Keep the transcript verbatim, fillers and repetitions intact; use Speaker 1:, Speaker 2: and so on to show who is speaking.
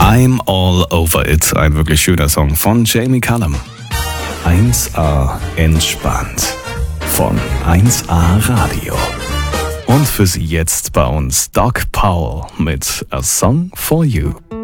Speaker 1: I'm All Over It, ein wirklich schöner Song von Jamie Cullum. eins a entspannt von eins a Radio. Und für Sie jetzt bei uns Doc Powell mit A Song for You.